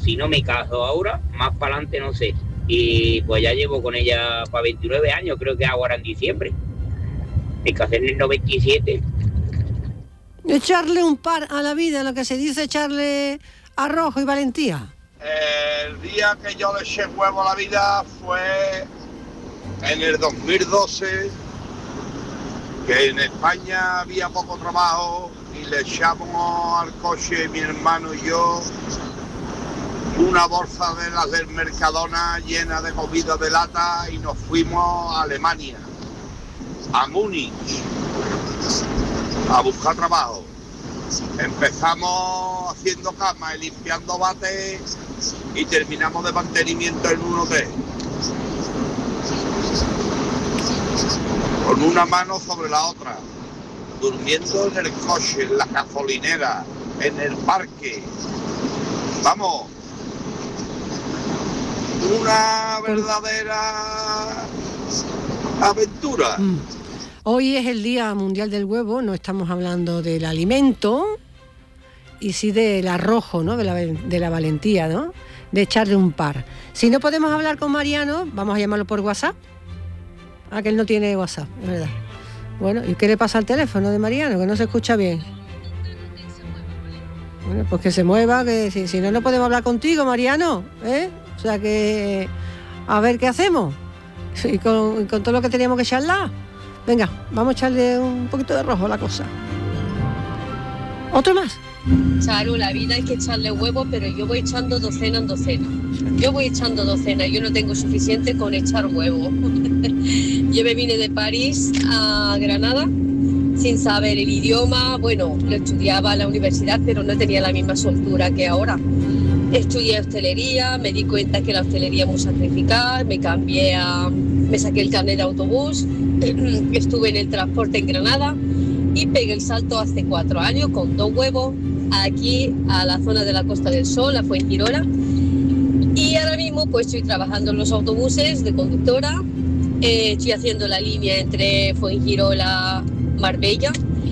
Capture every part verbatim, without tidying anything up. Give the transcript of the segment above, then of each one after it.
si no me caso ahora, más para adelante no sé. Y pues ya llevo con ella para veintinueve años, creo que ahora en diciembre. Me casé en el noventa y siete. Echarle un par a la vida, lo que se dice echarle arrojo y valentía. El día que yo le eché huevo a la vida fue en el dos mil doce, que en España había poco trabajo y le echamos al coche mi hermano y yo una bolsa de las del Mercadona llena de comida de lata y nos fuimos a Alemania, a Múnich, a buscar trabajo. Empezamos haciendo cama y limpiando bates y terminamos de mantenimiento en un hotel. Con una mano sobre la otra, durmiendo en el coche, en la gasolinera, en el parque. Vamos, una verdadera aventura. Mm. Hoy es el Día Mundial del Huevo, no estamos hablando del alimento, y sí del arrojo, ¿no? De la, de la valentía, ¿no? De echarle un par. Si no podemos hablar con Mariano, vamos a llamarlo por WhatsApp. Ah, que él no tiene WhatsApp, es verdad. Bueno, ¿y qué le pasa al teléfono de Mariano? Que no se escucha bien. Bueno, pues que se mueva, que si, si no, no podemos hablar contigo, Mariano, ¿eh? O sea que, a ver qué hacemos. Y con, con todo lo que teníamos que charlar. Venga, vamos a echarle un poquito de rojo a la cosa. ¿Otro más? Charo, la vida hay que echarle huevos, pero yo voy echando docena en docena. Yo voy echando docena, yo no tengo suficiente con echar huevos. Yo me vine de París a Granada sin saber el idioma. Bueno, lo estudiaba en la universidad, pero no tenía la misma soltura que ahora. Estudié hostelería, me di cuenta que la hostelería es muy sacrificada, me cambié a... me saqué el carnet de autobús, estuve en el transporte en Granada y pegué el salto hace cuatro años con dos huevos aquí a la zona de la Costa del Sol, a Fuengirola. Y ahora mismo pues estoy trabajando en los autobuses de conductora, eh, estoy haciendo la línea entre Fuengirola, Marbella.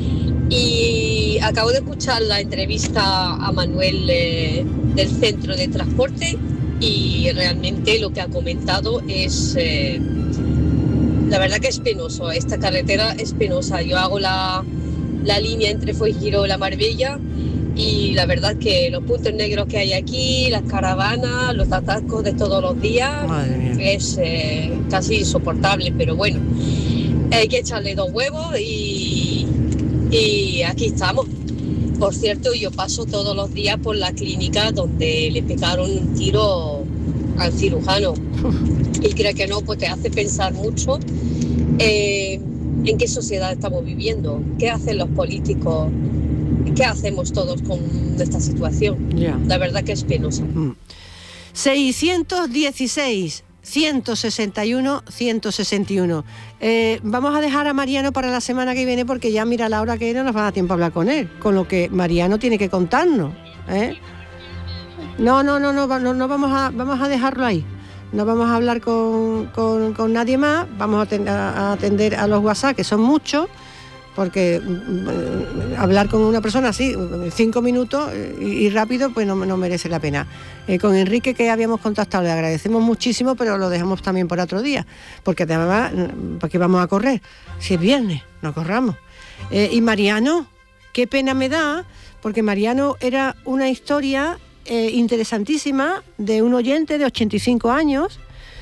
Y acabo de escuchar la entrevista a Manuel eh, del centro de transporte y realmente lo que ha comentado es, eh, la verdad que es penoso, esta carretera es penosa. Yo hago la, la línea entre Fuengirola, Marbella y la verdad que los puntos negros que hay aquí, las caravanas, los atascos de todos los días, es eh, casi insoportable, pero bueno, hay que echarle dos huevos y... Y aquí estamos. Por cierto, yo paso todos los días por la clínica donde le pegaron un tiro al cirujano. Y creo que no, pues te hace pensar mucho eh, en qué sociedad estamos viviendo, qué hacen los políticos, qué hacemos todos con esta situación. Yeah. La verdad que es penosa. Mm. seiscientos dieciséis, ciento sesenta y uno, ciento sesenta y uno. Eh, vamos a dejar a Mariano para la semana que viene porque ya mira la hora que no nos va a dar tiempo a hablar con él, con lo que Mariano tiene que contarnos, ¿eh? No, no, no, no, no, no vamos a, vamos a dejarlo ahí. No vamos a hablar con, con, con nadie más, vamos a atender, a atender a los WhatsApp, que son muchos, porque eh, hablar con una persona así, cinco minutos y, y rápido, pues no, no merece la pena. Eh, con Enrique, que habíamos contactado, le agradecemos muchísimo, pero lo dejamos también por otro día, porque además, ¿para qué vamos a correr? Si es viernes, no corramos. Eh, y Mariano, qué pena me da, porque Mariano era una historia eh, interesantísima de un oyente de ochenta y cinco años,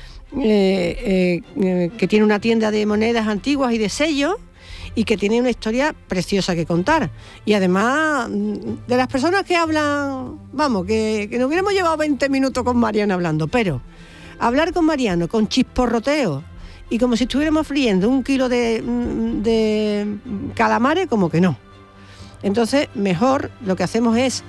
eh, eh, que tiene una tienda de monedas antiguas y de sellos, y que tiene una historia preciosa que contar. Y además, de las personas que hablan, vamos, que, que nos hubiéramos llevado veinte minutos con Mariano hablando, pero hablar con Mariano, con chisporroteo, y como si estuviéramos friendo un kilo de, de calamares, como que no. Entonces, mejor lo que hacemos es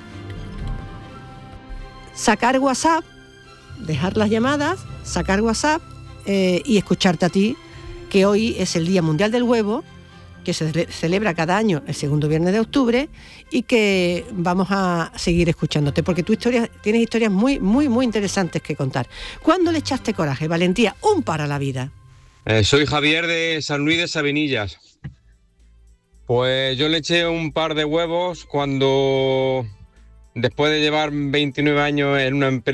sacar WhatsApp, dejar las llamadas, sacar WhatsApp eh, y escucharte a ti, que hoy es el Día Mundial del Huevo, que se celebra cada año el segundo viernes de octubre y que vamos a seguir escuchándote, porque tú historias, tienes historias muy, muy, muy interesantes que contar. ¿Cuándo le echaste coraje, valentía, un para la vida? Eh, soy Javier de San Luis de Sabinillas. Pues yo le eché un par de huevos cuando, después de llevar veintinueve años en una empresa,